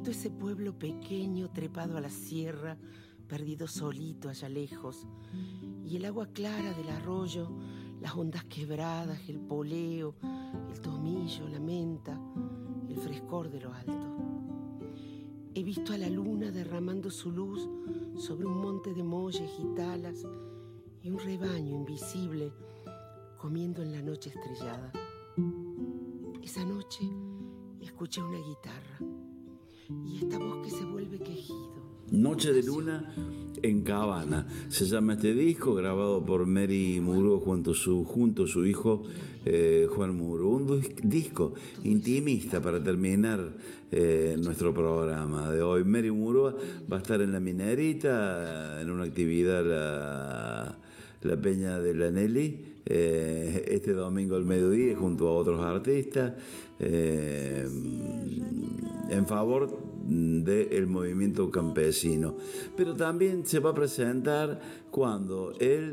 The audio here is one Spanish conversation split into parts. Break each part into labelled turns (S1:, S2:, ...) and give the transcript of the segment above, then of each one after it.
S1: Siento ese pueblo pequeño trepado a la sierra, perdido solito allá lejos, y el agua clara del arroyo, las ondas quebradas, el poleo, el tomillo, la menta, el frescor de lo alto. He visto a la luna derramando su luz sobre un monte de molles y talas y un rebaño invisible comiendo en la noche estrellada. Esa noche escuché una guitarra y esta voz que se vuelve quejido.
S2: Noche de Luna en Cabana se llama este disco, grabado por Mary Murúa junto a su hijo Juan Murúa. Un disco intimista para terminar nuestro programa de hoy. Mary Murúa va a estar en La Minerita en una actividad, la Peña de la Nelly, este domingo al mediodía junto a otros artistas en favor del movimiento campesino. Pero también se va a presentar cuando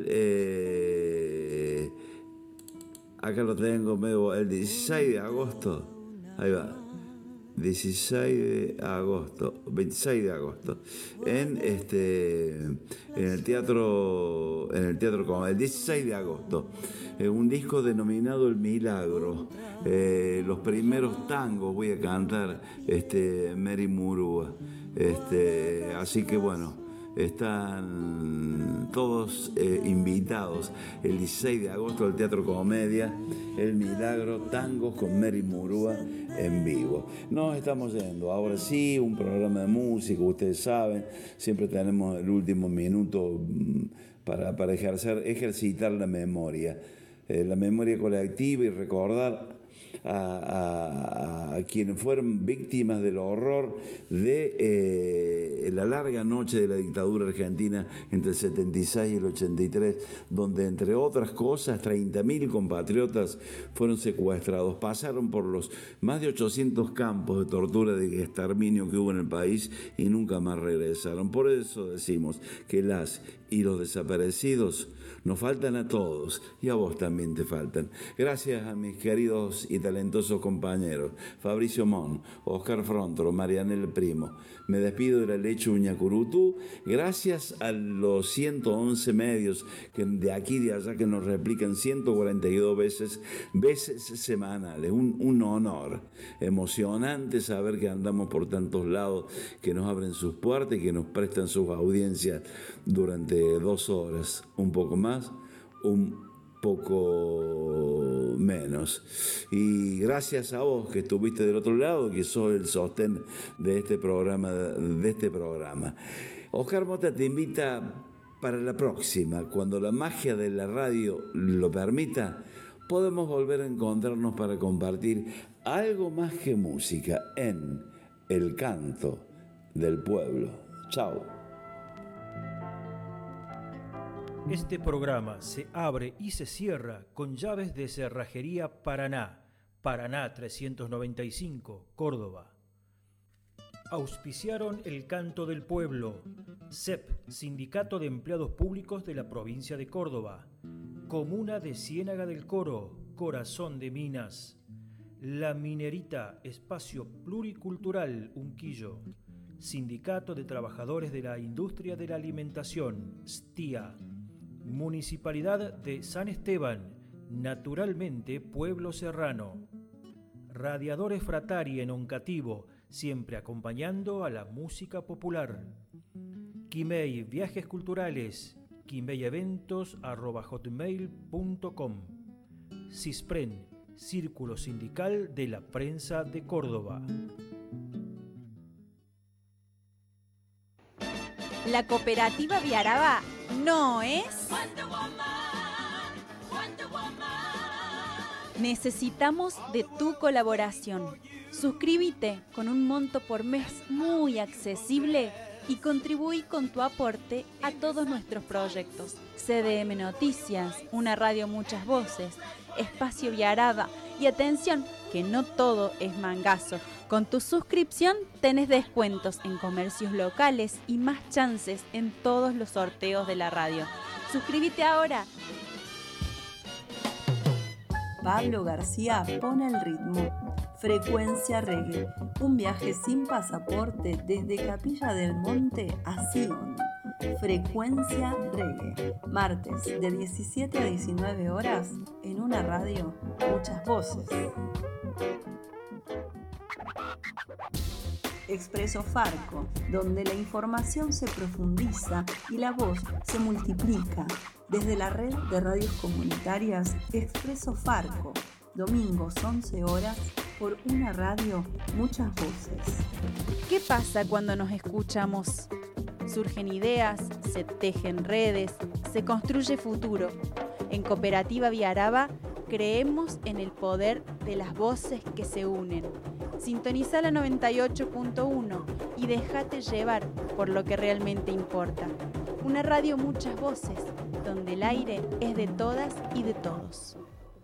S2: él, acá lo tengo medio, el 16 de agosto, ahí va, 26 de agosto, 26 de agosto, en el teatro como el 16 de agosto, un disco denominado El Milagro. Los primeros tangos voy a cantar Mary Murúa. Así que bueno, están todos invitados el 16 de agosto al Teatro Comedia, El Milagro, tangos con Mary Murúa en vivo. Nos estamos yendo, ahora sí, un programa de música, ustedes saben, siempre tenemos el último minuto para ejercitar la memoria colectiva y recordar a quienes fueron víctimas del horror de la larga noche de la dictadura argentina entre el 76 y el 83, donde entre otras cosas 30.000 compatriotas fueron secuestrados, pasaron por los más de 800 campos de tortura y exterminio que hubo en el país y nunca más regresaron. Por eso decimos que las y los desaparecidos nos faltan a todos y a vos también te faltan. Gracias a mis queridos y talentosos compañeros Fabricio Mon, Oscar Frontro, Marianel Primo. Me despido de la Leche Uñacurutú. Gracias a los 111 medios que de aquí y de allá que nos replican 142 veces semanales. Un honor emocionante saber que andamos por tantos lados, que nos abren sus puertas y que nos prestan sus audiencias durante 2 horas, un poco más, un poco menos. Y gracias a vos que estuviste del otro lado, que sos el sostén de este programa. Oscar Mota te invita para la próxima, cuando la magia de la radio lo permita, podemos volver a encontrarnos para compartir algo más que música en El Canto del Pueblo. Chao.
S3: Este programa se abre y se cierra con llaves de Cerrajería Paraná, Paraná 395, Córdoba. Auspiciaron El Canto del Pueblo, CEP, Sindicato de Empleados Públicos de la Provincia de Córdoba, Comuna de Ciénaga del Coro, Corazón de Minas, La Minerita, Espacio Pluricultural Unquillo, Sindicato de Trabajadores de la Industria de la Alimentación, STIA, Municipalidad de San Esteban, naturalmente Pueblo Serrano. Radiadores Fratari en Oncativo, siempre acompañando a la música popular. Quimei Viajes Culturales, quimeieventos@hotmail.com. CISPREN, Círculo Sindical de la Prensa de Córdoba.
S4: La cooperativa Viaraba no es... Necesitamos de tu colaboración. Suscríbete con un monto por mes muy accesible y contribuí con tu aporte a todos nuestros proyectos. CDM Noticias, una radio muchas voces, Espacio Viaraba y atención, que no todo es mangazo. Con tu suscripción tenés descuentos en comercios locales y más chances en todos los sorteos de la radio. Suscríbete ahora.
S5: Pablo García pone el ritmo. Frecuencia Reggae, un viaje sin pasaporte desde Capilla del Monte a Sion. Frecuencia Reggae, martes de 17 a 19 horas en una radio, muchas voces. Expreso Farco, donde la información se profundiza y la voz se multiplica. Desde la red de radios comunitarias Expreso Farco, domingos 11 horas por una radio, muchas voces.
S4: ¿Qué pasa cuando nos escuchamos? Surgen ideas, se tejen redes, se construye futuro. En Cooperativa Viaraba creemos en el poder de las voces que se unen. Sintoniza la 98.1 y déjate llevar por lo que realmente importa. Una radio muchas voces, donde el aire es de todas y de todos.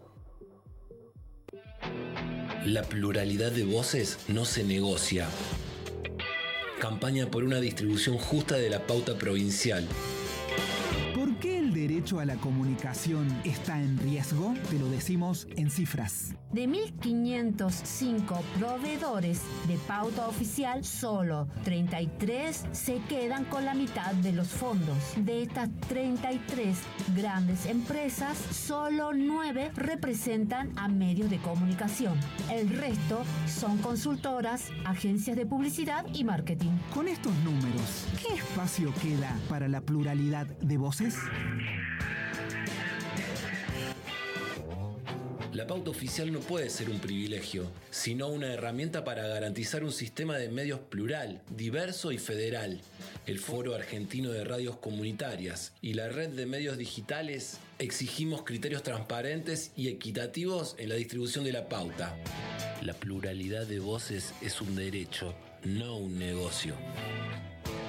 S6: La pluralidad de voces no se negocia. Campaña por una distribución justa de la pauta provincial.
S7: ¿Por qué el derecho a la comunicación está en riesgo? Te lo decimos en cifras.
S8: De 1.505 proveedores de pauta oficial, solo 33 se quedan con la mitad de los fondos. De estas 33 grandes empresas, solo 9 representan a medios de comunicación. El resto son consultoras, agencias de publicidad y marketing.
S7: Con estos números, ¿qué espacio queda para la pluralidad de voces?
S6: La pauta oficial no puede ser un privilegio, sino una herramienta para garantizar un sistema de medios plural, diverso y federal. El Foro Argentino de Radios Comunitarias y la Red de Medios Digitales exigimos criterios transparentes y equitativos en la distribución de la pauta. La pluralidad de voces es un derecho, no un negocio.